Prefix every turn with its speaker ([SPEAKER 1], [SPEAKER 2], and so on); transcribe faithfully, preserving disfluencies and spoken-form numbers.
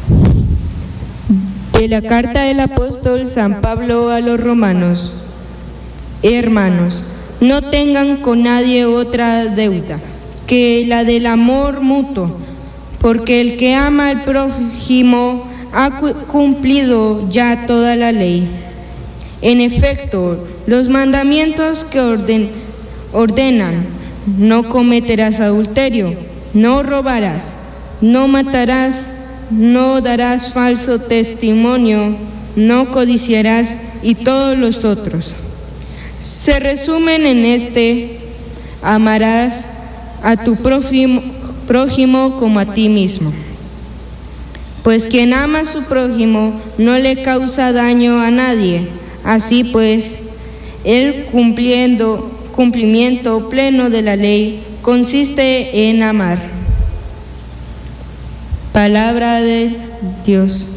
[SPEAKER 1] De la carta del apóstol San Pablo a los romanos. Hermanos, no tengan con nadie otra deuda que la del amor mutuo, porque el que ama al prójimo ha cumplido ya toda la ley. En efecto, los mandamientos que orden, ordenan: no cometerás adulterio, no robarás, no matarás, no darás falso testimonio, no codiciarás, y todos los otros, se resumen en este: amarás a tu prójimo, prójimo como a ti mismo. Pues quien ama a su prójimo no le causa daño a nadie. Así pues, el cumpliendo, cumplimiento pleno de la ley consiste en amar. Palabra de Dios.